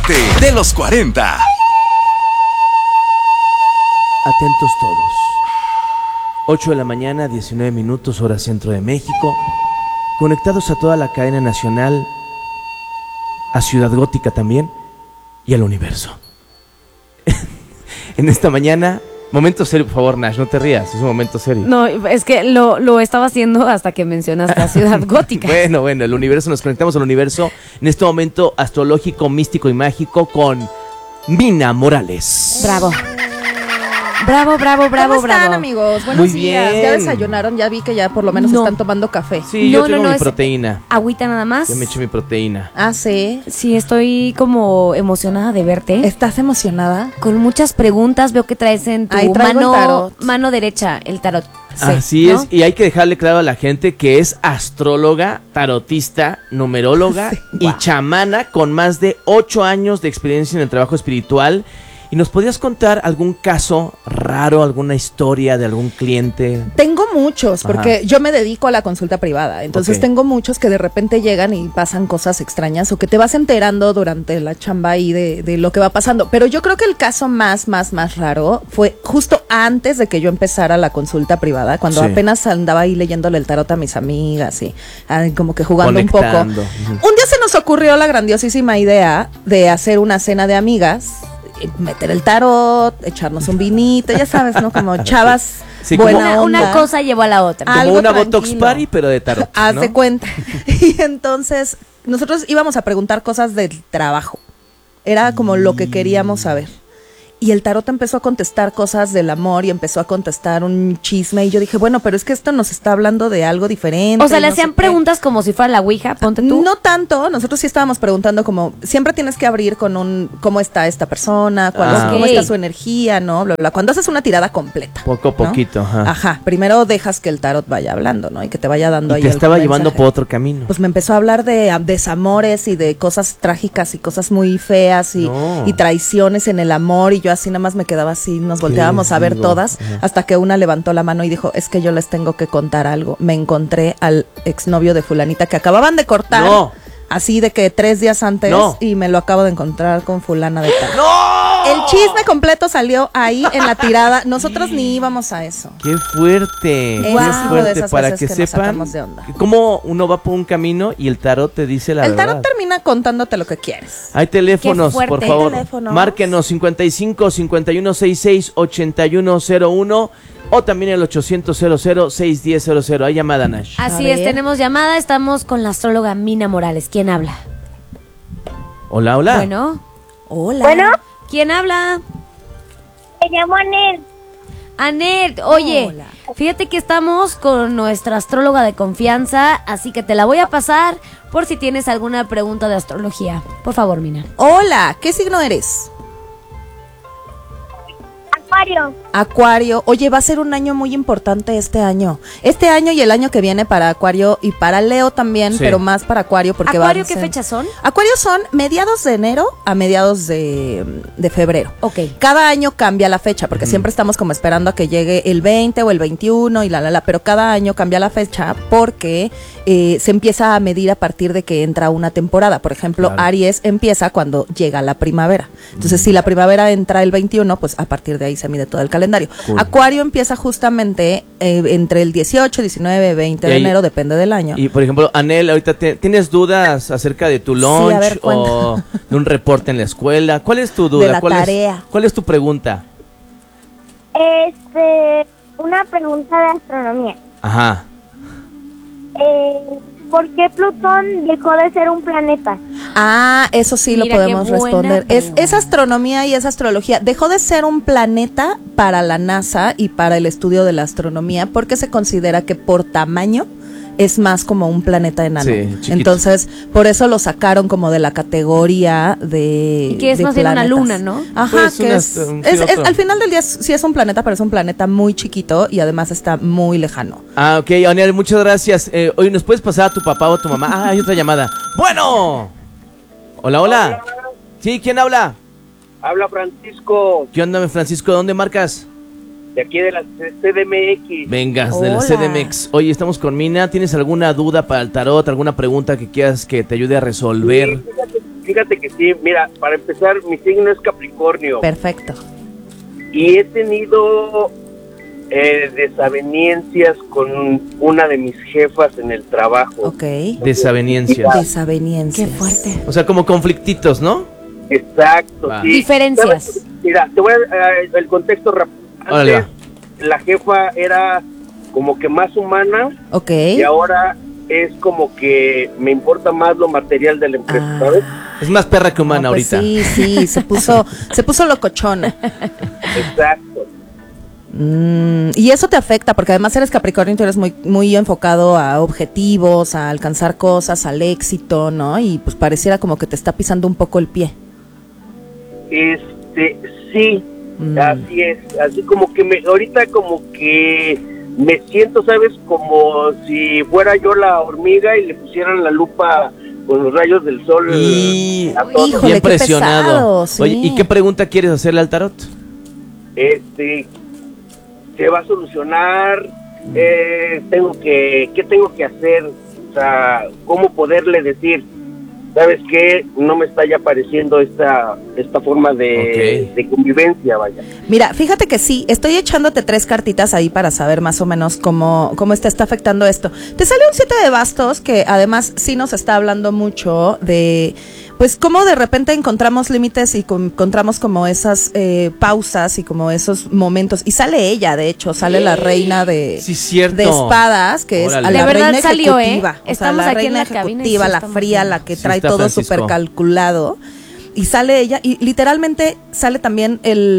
parte de los 40. Atentos todos. 8 de la mañana, 19 minutos, hora centro de México. Conectados a toda la cadena nacional, a Ciudad Gótica también y al universo. En esta mañana, momento serio, por favor, Nash, no te rías, es un momento serio. No, es que lo estaba haciendo hasta que mencionaste la Ciudad Gótica. Bueno, el universo, nos conectamos al universo en este momento astrológico, místico y mágico con Mina Morales. Bravo. Bravo. ¿Cómo están, amigos? Buenos Muy días. bien. ¿Ya desayunaron? Ya vi que ya por lo menos están tomando café. Sí, yo tengo mi proteína. Agüita nada más. Yo me eché mi proteína. Ah, sí. Sí, estoy como emocionada de verte. ¿Estás emocionada? Con muchas preguntas, veo que traes en tu Ahí traigo el tarot. mano derecha el tarot. Sí, Así ¿no? es, y hay que dejarle claro a la gente que es astróloga, tarotista, numeróloga y chamana con más de 8 años de experiencia en el trabajo espiritual. ¿Y nos podrías contar algún caso raro, alguna historia de algún cliente? Tengo muchos, porque yo me dedico a la consulta privada. Entonces tengo muchos que de repente llegan y pasan cosas extrañas o que te vas enterando durante la chamba ahí de lo que va pasando. Pero yo creo que el caso más raro fue justo antes de que yo empezara la consulta privada, cuando apenas andaba ahí leyéndole el tarot a mis amigas y como que jugando conectando. un poco. Un día se nos ocurrió la grandiosísima idea de hacer una cena de amigas, meter el tarot, echarnos un vinito, ya sabes, ¿no? Como chavas buena onda. Una cosa llevó a la otra. Como Algo una tranquilo. Botox Party, pero de tarot, Haz ¿no? de cuenta. Y entonces nosotros íbamos a preguntar cosas del trabajo. Era como lo que queríamos saber. Y el tarot empezó a contestar cosas del amor y empezó a contestar un chisme. Y yo dije, bueno, pero es que esto nos está hablando de algo diferente. O sea, le no sé hacían qué. preguntas como si fuera la Ouija, ponte tú. No tanto, nosotros sí estábamos preguntando como, siempre tienes que abrir con un, ¿cómo está esta persona? ¿Cómo está su energía? ¿No? Bla, bla. Cuando haces una tirada completa. Poco a poquito, ¿no? Ajá, primero dejas que el tarot vaya hablando, ¿no? Y que te vaya dando ahí te algún estaba llevando mensaje. por otro camino. Pues me empezó a hablar de desamores y de cosas trágicas y cosas muy feas y traiciones en el amor, y yo así nada más me quedaba así, nos volteábamos a ver todas, hasta que una levantó la mano y dijo, es que yo les tengo que contar algo. Me encontré al exnovio de fulanita que acababan de cortar, así de que 3 días antes, y me lo acabo de encontrar con fulana de tal. El chisme completo salió ahí en la tirada. Nosotros ni íbamos a eso. ¡Qué fuerte! Es ¡Qué una de fuerte! esas Para veces que que nos sepan sacamos de onda. cómo uno va por un camino y el tarot te dice la El verdad. tarot termina contándote lo que quieres. Hay teléfonos, Qué fuerte. por favor. Teléfonos. Márquenos 55 5166 8101 o también el 800 610 00. Hay llamada, Nash. Así A es, ver. tenemos llamada, estamos con la astróloga Mina Morales. ¿Quién habla? Hola, hola. Bueno, Hola. Bueno, ¿quién habla? me llamo Anel. Anet, oye, Hola. fíjate que estamos con nuestra astróloga de confianza, así que te la voy a pasar por si tienes alguna pregunta de astrología. Por favor, Mina. Hola, ¿qué signo eres? Acuario. Acuario. Oye, va a ser un año muy importante este año. Este año y el año que viene para Acuario y para Leo también, Sí. pero más para Acuario porque ¿Acuario van a qué ser- fechas son? Acuario son mediados de enero a mediados de febrero. Ok. Cada año cambia la fecha, porque siempre estamos como esperando a que llegue el 20 o el 21 y pero cada año cambia la fecha porque se empieza a medir a partir de que entra una temporada. Por ejemplo, Claro. Aries empieza cuando llega la primavera. Entonces, si la primavera entra el 21, pues a partir de ahí se mide todo el calendario. Cool. Acuario empieza justamente entre el 18, 19, 20 Y de ahí- enero, depende del año. Y por ejemplo, Anel, ahorita ¿tienes dudas acerca de tu lunch a ver, o de un reporte en la escuela? ¿Cuál es tu duda? De la ¿Cuál tarea. ¿Cuál es tu pregunta? Una pregunta de astronomía. Ajá. ¿Por qué Plutón dejó de ser un planeta? Ah, eso sí Mira, lo podemos qué buena responder. pregunta. Es astronomía y es astrología. Dejó de ser un planeta para la NASA y para el estudio de la astronomía porque se considera que por tamaño es más como un planeta enano. Sí, chiquito. Entonces, por eso lo sacaron como de la categoría de Y que es de más bien una planetas. luna, ¿no? Ajá, Pues que al final del día sí es un planeta, pero es un planeta muy chiquito y además está muy lejano. Ah, ok, Anel, muchas gracias. Oye, ¿nos puedes pasar a tu papá o a tu mamá? Ah, hay otra llamada. Bueno. Hola, hola. Sí, ¿quién habla? Habla Francisco, ¿Qué onda, Francisco? ¿Dónde marcas? de aquí de la CDMX. Vengas, de la Hola. CDMX. Oye, estamos con Mina. ¿Tienes alguna duda para el tarot? ¿Alguna pregunta que quieras que te ayude a resolver? Sí, fíjate que sí, mira, para empezar, mi signo es Capricornio. Perfecto. Y he tenido desavenencias con una de mis jefas en el trabajo. Ok. Desavenencias. Desavenencias. Qué fuerte. O sea, como conflictitos, ¿no? Exacto, Va. sí. Diferencias. ¿Sabes? Mira, te voy a dar el contexto rápido. Órale, Antes, la jefa era como que más humana Ok. y ahora es como que me importa más lo material de la empresa, ¿sabes? Es más perra que humana No, pues ahorita. sí, se puso locochona. Exacto. Y eso te afecta, porque además eres Capricornio y tú eres muy, muy enfocado a objetivos, a alcanzar cosas, al éxito, ¿no? Y pues pareciera como que te está pisando un poco el pie. Sí, así es. Así como que ahorita como que me siento, ¿sabes? Como si fuera yo la hormiga y le pusieran la lupa con los rayos del sol. Y a todo. Híjole, bien qué presionado. pesado, sí. Oye, ¿y qué pregunta quieres hacerle al tarot? Se va a solucionar, ¿qué tengo que hacer? O sea, ¿cómo poderle decir, sabes qué? No me está ya pareciendo esta forma de convivencia, vaya. Mira, fíjate que sí, estoy echándote 3 cartitas ahí para saber más o menos cómo te está afectando esto. Te sale un 7 de bastos que además sí nos está hablando mucho de, pues cómo de repente encontramos límites y encontramos como esas pausas y como esos momentos. Y sale ella, de hecho, sale la reina de, Sí, cierto. de espadas, que Órale. es la De verdad reina salió, ejecutiva. O sea, Estamos la aquí en reina la cabina y ejecutiva, sí la estamos fría, viendo. la que Sí trae está todo Francisco. súper calculado. Y sale ella, y literalmente sale también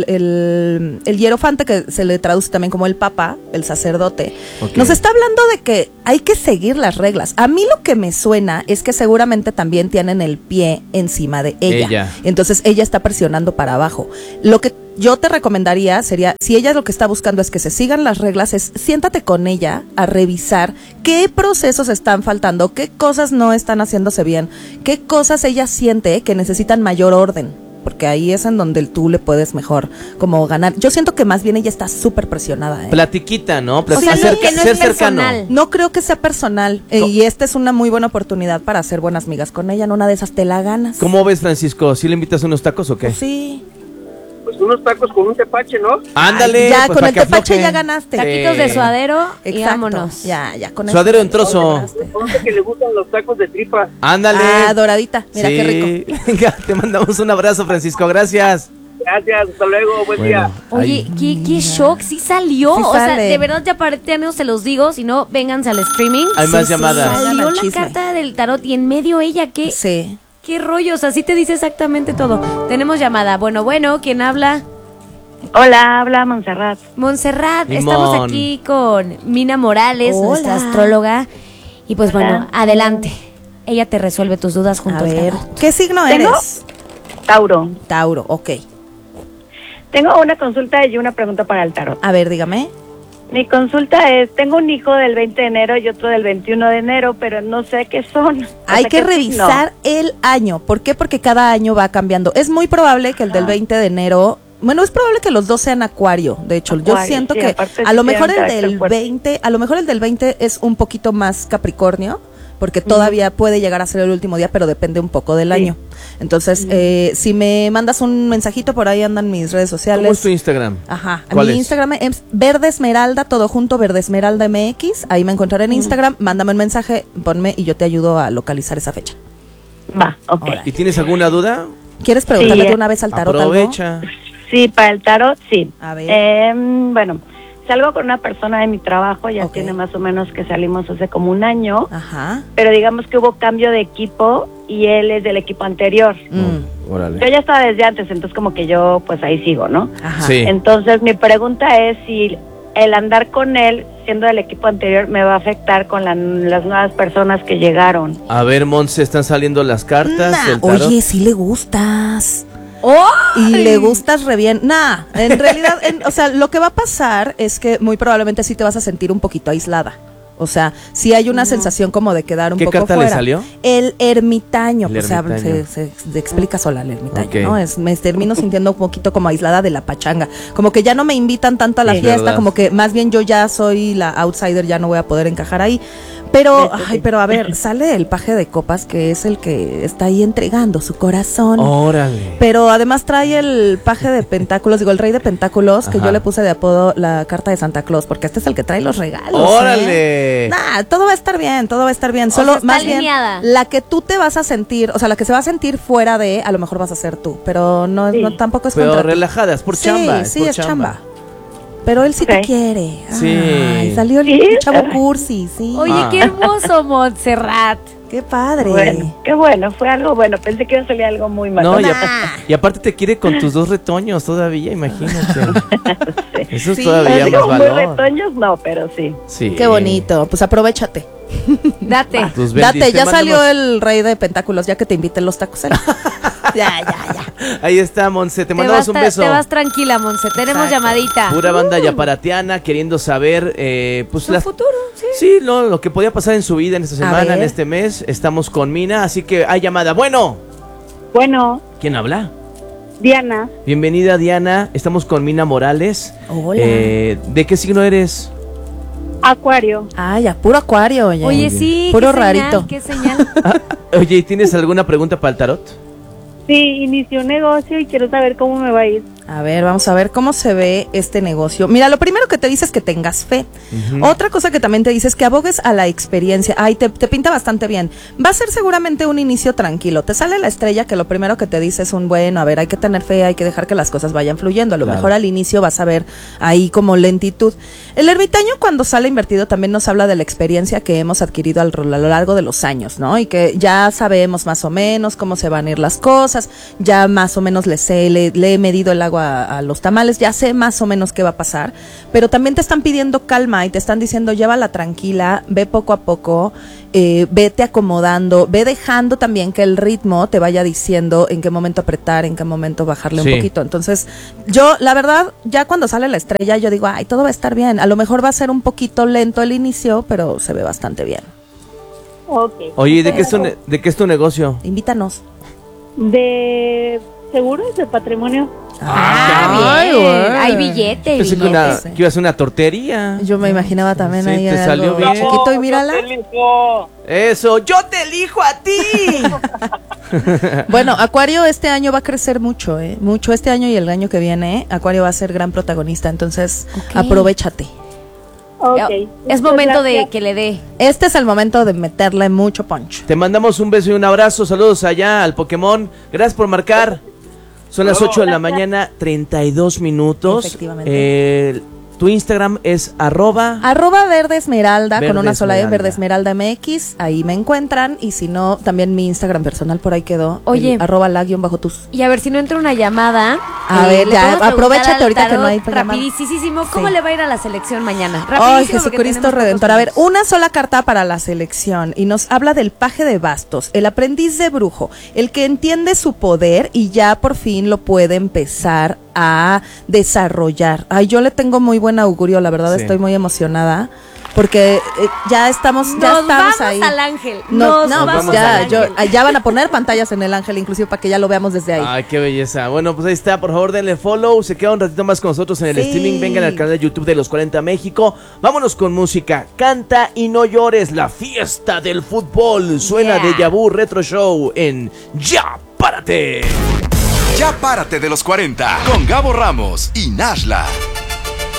el hierofante, que se le traduce también como el papa, el sacerdote. Ok. Nos está hablando de que hay que seguir las reglas. A mí lo que me suena es que seguramente también tienen el pie encima de ella. Entonces ella está presionando para abajo. Lo que yo te recomendaría sería, si ella lo que está buscando es que se sigan las reglas, es siéntate con ella a revisar qué procesos están faltando, qué cosas no están haciéndose bien, qué cosas ella siente que necesitan mayor orden, porque ahí es en donde tú le puedes mejor como ganar. Yo siento que más bien ella está súper presionada. Platiquita, ¿no? O sea, que no ser es cercano. personal. No creo que sea personal, y esta es una muy buena oportunidad para hacer buenas migas con ella. En una de esas te la ganas. ¿Cómo ves, Francisco? ¿Sí le invitas unos tacos o qué? Pues sí. Pues unos tacos con un tepache, ¿no? Ándale. Ay, ya, pues, con para el que tepache afloje. ya ganaste. Taquitos de suadero y Exacto. vámonos. Ya, con Suadero eso en trozo. ganaste. Conoce que le gustan los tacos de tripa. Ándale. Ah, doradita. Mira Sí. qué rico. Venga, te mandamos un abrazo, Francisco. Gracias. Gracias, hasta luego, buen día. Oye, qué shock, sí salió. Sí o sea, sale. de verdad ya no se los digo, si no, vénganse al streaming. Hay más Sí, llamadas. sí. Salió Hagan la chisme. carta del tarot y en medio ella, Sí. qué rollo, o sea, sí te dice exactamente todo. Tenemos llamada. Bueno, ¿quién habla? Hola, habla Montserrat. Montserrat, Limón. estamos aquí con Mina Morales, Hola. nuestra astróloga. Y pues Hola. bueno, adelante. Ella te resuelve tus dudas junto A al ver, tarot. ¿qué signo ¿Tengo? eres? Tauro. Tauro, ok. Tengo una consulta y una pregunta para el tarot. A ver, dígame. Mi consulta es, tengo un hijo del 20 de enero y otro del 21 de enero, pero no sé qué son. Hay O sea, que ¿qué revisar el año. ¿Por qué? Porque cada año va cambiando. Es muy probable que el del 20 de enero... Bueno, es probable que los dos sean acuario. De hecho, yo Acuario, siento sí, que aparte a sí lo tienen mejor el carácter del fuerte. 20, a lo mejor el del 20 es un poquito más Capricornio, porque todavía puede llegar a ser el último día, pero depende un poco del Sí. año. Entonces, si me mandas un mensajito, por ahí andan mis redes sociales. ¿Cómo es tu Instagram? Ajá, ¿Cuál mi es? Instagram es Verde Esmeralda, todo junto, Verde Esmeralda MX. Ahí me encontraré en Instagram. Mándame un mensaje, ponme y yo te ayudo a localizar esa fecha. Va, ok. Órale. ¿Y tienes alguna duda? ¿Quieres preguntarle Sí, de una vez al tarot algo? Aprovecha. Sí, para el tarot, sí. A ver. Bueno, salgo con una persona de mi trabajo, ya Ok. tiene más o menos que salimos hace como un año, Ajá. pero digamos que hubo cambio de equipo y él es del equipo anterior. Yo Órale. ya estaba desde antes, entonces como que yo pues ahí sigo, ¿no? Ajá. Sí. Entonces mi pregunta es si el andar con él, siendo del equipo anterior, me va a afectar con las nuevas personas que llegaron. A ver, Montse, están saliendo las cartas Nah, del tarot. oye, sí le gustas. ¡Oh! Y le gustas re bien. Nah, en realidad, o sea, lo que va a pasar es que muy probablemente sí te vas a sentir un poquito aislada. O sea, sí hay una sensación como de quedar un ¿Qué poco carta fuera. le salió? El ermitaño, El pues ermitaño. se explica sola el ermitaño, Ok. ¿no? Me termino sintiendo un poquito como aislada de la pachanga. Como que ya no me invitan tanto a la Sí, fiesta, verdad. como que más bien yo ya soy la outsider, ya no voy a poder encajar ahí. Pero, pero a ver, sale el paje de copas, que es el que está ahí entregando su corazón. Órale. Pero además trae el paje de pentáculos, digo, el rey de pentáculos, que Ajá. yo le puse de apodo la carta de Santa Claus, porque este es el que trae los regalos. ¡Órale! Nah, todo va a estar bien, todo va a estar bien. O sea, Solo está más bien alineada. la que tú te vas a sentir, o sea, la que se va a sentir fuera de, a lo mejor vas a ser tú, pero no, Sí. no tampoco es Pero contra ti. relajada, es por Sí, chamba. sí, por es chamba. Pero él sí Ok. te quiere. Sí. Ay, salió el Sí. chavo cursi, sí. Oye, Ah. qué hermoso, Montserrat. Qué padre. Bueno, qué bueno, fue algo bueno. Pensé que iba a salir algo muy malo. No, y, Nah. y aparte te quiere con tus 2 retoños todavía, imagínate. Eso es Sí. todavía Así más como muy valor. retoños, no, pero sí. Sí. Qué bonito. Pues aprovechate. Date. Tus Date, bendis, ya te salió mandamos- el rey de pentáculos, ya que te inviten los tacos. Ya. Ahí está, Monse, te mandamos un beso. Te vas tranquila, Monse. Tenemos Exacto. llamadita. Pura banda yaparatiana queriendo saber, pues Su futuro, sí. Sí, lo que podía pasar en su vida en esta semana, ver. en este mes. Estamos con Mina, así que hay llamada. Bueno, Bueno, ¿quién habla? Diana, Bienvenida, Diana. Estamos con Mina Morales. Hola. ¿De qué signo eres? Acuario. Ah, ya, puro acuario, oye. Oye, sí. Puro qué señal, rarito. qué señal. Oye, ¿y ¿tienes alguna pregunta para el tarot? Sí, inicié un negocio y quiero saber cómo me va a ir. A ver, vamos a ver cómo se ve este negocio. Mira, lo primero que te dice es que tengas fe. Otra cosa que también te dice es que abogues a la experiencia. Ay, te pinta bastante bien. Va a ser seguramente un inicio tranquilo. Te sale la estrella que lo primero que te dice es un bueno, a ver, hay que tener fe, hay que dejar que las cosas vayan fluyendo. A lo Claro. mejor al inicio vas a ver ahí como lentitud. El ermitaño cuando sale invertido también nos habla de la experiencia que hemos adquirido a lo largo de los años, ¿no? Y que ya sabemos más o menos cómo se van a ir las cosas, ya más o menos le he medido el agua a los tamales, ya sé más o menos qué va a pasar, pero también te están pidiendo calma y te están diciendo llévala tranquila, ve poco a poco, vete acomodando, ve dejando también que el ritmo te vaya diciendo en qué momento apretar, en qué momento bajarle Sí. un poquito. Entonces, yo, la verdad, ya cuando sale la estrella, yo digo, ay, todo va a estar bien. A lo mejor va a ser un poquito lento el inicio, pero se ve bastante bien. Ok. Oye, ¿de qué es tu negocio? Invítanos. De seguros de patrimonio. Ay, bien. güey. Hay billete, Pensé que, billetes. que iba a ser una tortería. Yo me imaginaba también Sí, ahí te algo salió bien. chiquito y mírala. Eso, yo te elijo a ti. Bueno, Acuario este año va a crecer mucho, mucho este año y el año que viene, Acuario va a ser gran protagonista, entonces Ok. aprovechate. Ok. Es momento de que le dé. Este es el momento de meterle mucho punch. Te mandamos un beso y un abrazo. Saludos allá al Pokémon. Gracias por marcar. Son las 8 de la mañana, 32 minutos. Efectivamente. Tu Instagram es @. Verde Esmeralda, con Verde una sola E, Esmeralda. Verde Esmeralda MX, ahí me encuentran, y si no, también mi Instagram personal por ahí quedó, Oye. @la_tus. Y a ver si no entra una llamada. A ver, le ya, podemos preguntar aprovechate al ahorita que no tarot hay llamada. rapidísimo, ¿cómo Sí. le va a ir a la selección mañana? Ay, Rapidísimo, porque Jesucristo tenemos Redentor. pocos A ver, minutos. una sola carta para la selección y nos habla del paje de bastos, el aprendiz de brujo, el que entiende su poder y ya por fin lo puede empezar a desarrollar. Ay, yo le tengo muy buen augurio, la verdad Sí. estoy muy emocionada porque ya estamos Nos vamos ahí. al ángel. No, Nos no, vamos pues ya, al ángel. ya van a poner pantallas en el ángel, inclusive para que ya lo veamos desde ahí. Ay, qué belleza. Bueno, pues ahí está. Por favor, denle follow. Se queda un ratito más con nosotros en el Sí. streaming. Vengan al canal de YouTube de Los 40 México. Vámonos con música. Canta y no llores. La fiesta del fútbol. Suena Yeah. de Yabu Retro Show en Ya Párate. Ya párate de los 40 con Gabo Ramos y Nashla.